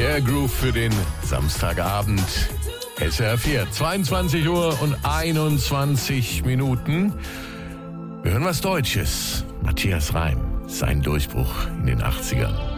Der Groove für den Samstagabend. SRF 4, 22 Uhr und 21 Minuten. Wir hören was Deutsches. Matthias Reim, sein Durchbruch in den 80ern.